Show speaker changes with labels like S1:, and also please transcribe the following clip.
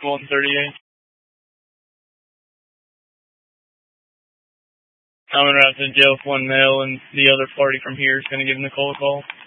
S1: 138. I'm going to have to jail with one male, and the other party from here is going to give Nicole a call.